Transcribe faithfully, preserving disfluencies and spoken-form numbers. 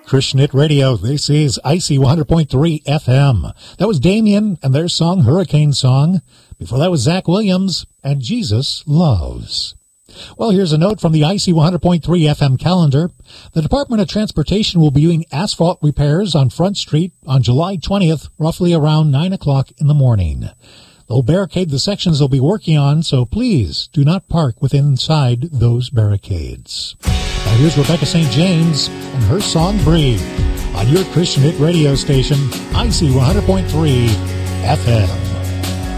Christian Hit Radio. This is I C one hundred point three F M. That was Damien and their song, Hurricane Song. Before that was Zach Williams and Jesus Loves. Well, here's a note from the I C one hundred point three F M calendar. The Department of Transportation will be doing asphalt repairs on Front Street on July twentieth, roughly around nine o'clock in the morning. They'll barricade the sections they'll be working on, so please do not park within inside those barricades. Now here's Rebecca Saint James and her song Breathe on your Christian Hit radio station, I C one hundred point three F M.